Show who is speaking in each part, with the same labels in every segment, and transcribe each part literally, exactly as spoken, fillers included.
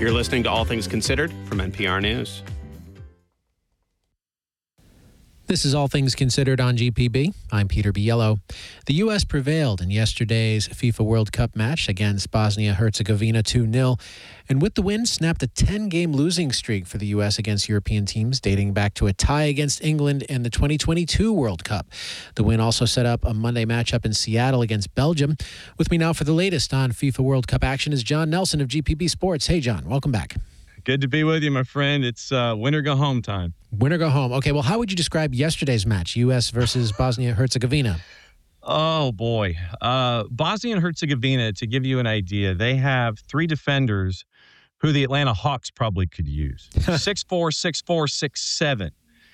Speaker 1: You're listening to All Things Considered from N P R News.
Speaker 2: This is All Things Considered on G P B. I'm Peter Biello. The U S prevailed in yesterday's FIFA World Cup match against Bosnia-Herzegovina two nil, and with the win, snapped a ten-game losing streak for the U S against European teams, dating back to a tie against England in the twenty twenty-two World Cup. The win also set up a Monday matchup in Seattle against Belgium. With me now for the latest on FIFA World Cup action is John Nelson of G P B Sports. Hey, John, welcome back.
Speaker 3: Good to be with you, my friend. It's uh, win or go home time.
Speaker 2: Win or go home. Okay, well, how would you describe yesterday's match, U S versus Bosnia-Herzegovina?
Speaker 3: Oh, boy. Uh, Bosnia and Herzegovina, to give you an idea, they have three defenders who the Atlanta Hawks probably could use. six four, six four, six seven.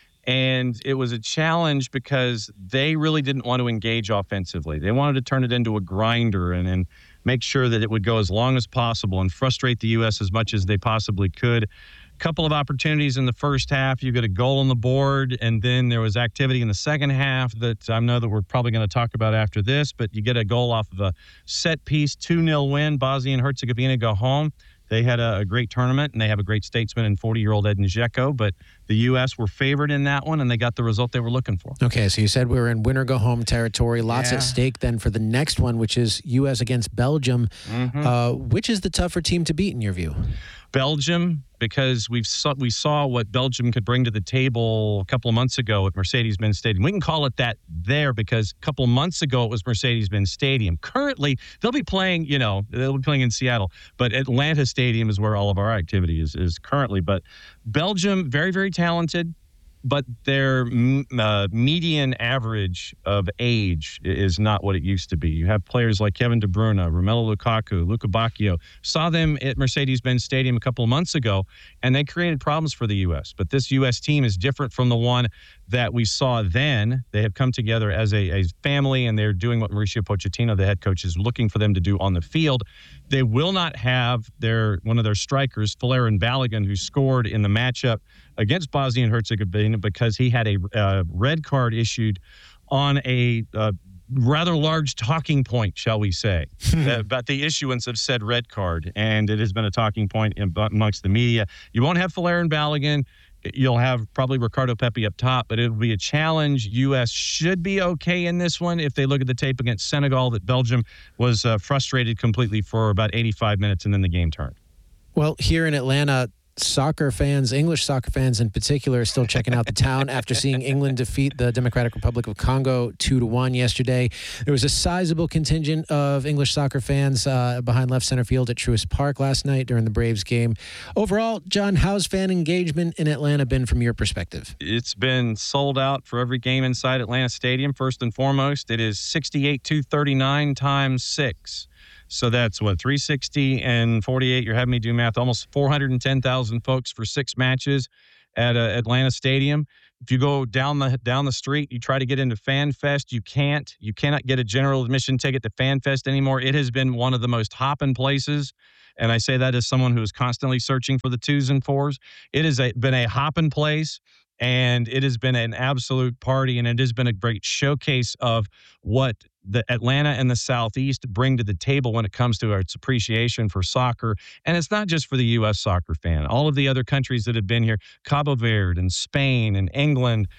Speaker 3: And it was a challenge because they really didn't want to engage offensively. They wanted to turn it into a grinder and, and make sure that it would go as long as possible and frustrate the U S as much as they possibly could. A couple of opportunities in the first half. You get a goal on the board, and then there was activity in the second half that I know that we're probably going to talk about after this, but you get a goal off of a set piece, two nil win. Bosnia and Herzegovina go home. They had a, a great tournament, and they have a great statesman in forty-year-old Edin Dzeko, but the U S were favored in that one, and they got the result they were looking for.
Speaker 2: Okay, so you said we were in win-or-go-home territory. Lots
Speaker 3: Yeah.
Speaker 2: at stake then for the next one, which is U S against Belgium.
Speaker 3: Mm-hmm.
Speaker 2: Uh, which is the tougher team to beat in your view?
Speaker 3: Belgium, because we've saw, we saw what Belgium could bring to the table a couple of months ago at Mercedes-Benz Stadium. We can call it that there because a couple of months ago it was Mercedes-Benz Stadium. Currently, they'll be playing, you know, they'll be playing in Seattle, but Atlanta Stadium is where all of our activity is, is currently. But Belgium, very, very talented, but their uh, median average of age is not what it used to be. You have players like Kevin De Bruyne, Romelu Lukaku, Luka Bacchio. Saw them at Mercedes-Benz Stadium a couple of months ago, and they created problems for the U S. But this U S team is different from the one that we saw then. They have come together as a, a family, and they're doing what Mauricio Pochettino, the head coach, is looking for them to do on the field. They will not have their one of their strikers, Folarin Balogun, who scored in the matchup against Bosnia and Herzegovina because he had a uh, red card issued on a uh, rather large talking point, shall we say, about the issuance of said red card. And it has been a talking point in, amongst the media. You won't have Folarin Balogun. You'll have probably Ricardo Pepi up top, but it'll be a challenge. U S should be okay in this one if they look at the tape against Senegal that Belgium was uh, frustrated completely for about eighty-five minutes, and then the game turned.
Speaker 2: Well, here in Atlanta, soccer fans, English soccer fans in particular, are still checking out the town after seeing England defeat the Democratic Republic of Congo two to one yesterday. There was a sizable contingent of English soccer fans uh, behind left center field at Truist Park last night during the Braves game. Overall, John, how's fan engagement in Atlanta been from your perspective?
Speaker 3: It's been sold out for every game inside Atlanta Stadium. First and foremost, it is sixty-eight two thirty-nine times six. So that's what, three sixty and forty-eight. You're having me do math. Almost four hundred ten thousand folks for six matches at uh, Atlanta Stadium. If you go down the down the street, you try to get into Fan Fest, you can't. You cannot get a general admission ticket to Fan Fest anymore. It has been one of the most hopping places. And I say that as someone who is constantly searching for the twos and fours. It has a, been a hopping place. And it has been an absolute party, and it has been a great showcase of what the Atlanta and the Southeast bring to the table when it comes to its appreciation for soccer. And it's not just for the U S soccer fan. All of the other countries that have been here, Cabo Verde and Spain and England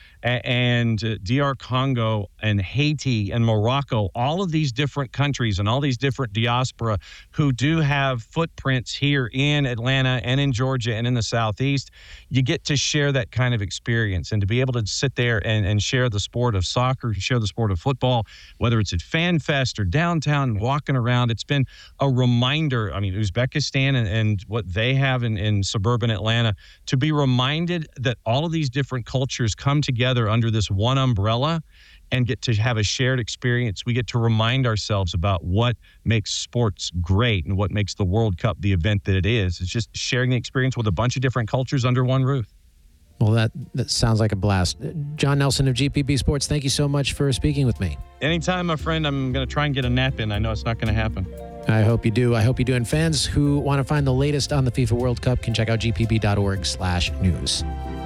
Speaker 3: and D R Congo and Haiti and Morocco, all of these different countries and all these different diaspora who do have footprints here in Atlanta and in Georgia and in the Southeast, you get to share that kind of experience and to be able to sit there and, and share the sport of soccer, share the sport of football, whether it's at Fan Fest or downtown walking around. It's been a reminder. I mean, Uzbekistan and, and what they have in, in suburban Atlanta, to be reminded that all of these different cultures come together under this one umbrella and get to have a shared experience. We get to remind ourselves about what makes sports great and what makes the World Cup the event that it is. It's just sharing the experience with a bunch of different cultures under one roof.
Speaker 2: Well, that, that sounds like a blast. John Nelson of G P B Sports, thank you so much for speaking with me.
Speaker 3: Anytime, my friend. I'm going to try and get a nap in. I know it's not going to happen.
Speaker 2: I hope you do. I hope you do. And fans who want to find the latest on the FIFA World Cup can check out gpb.org slash news.